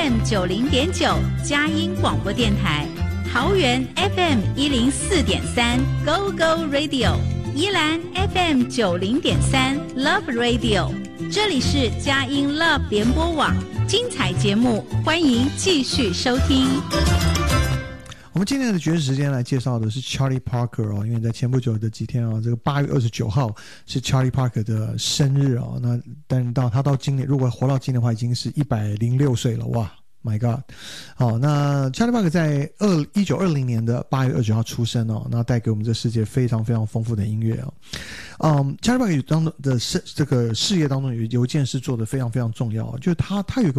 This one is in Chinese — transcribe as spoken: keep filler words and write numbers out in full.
M 九零点九佳音广播电台，桃园 F M 一零四点三 Go Go Radio， 宜兰 F M 九零点三 Love Radio， 这里是佳音 Love 联播网，精彩节目欢迎继续收听。 我们今天的爵士时间来介绍的是 Charlie Parker 哦，因为在前不久的几天啊，这个八月二十九号是 Charlie Parker 的生日哦。那但到他到今年，如果活到今年的话，已经是一百零六岁了，哇 ，My God！ 好，那 Charlie Parker 在二一九二零年的八月二十九号出生哦，那带给我们这世界非常非常丰富的音乐哦。嗯 ，Charlie Parker 当中的事这个事业当中有有一件事做得非常非常重要，就是他他有一个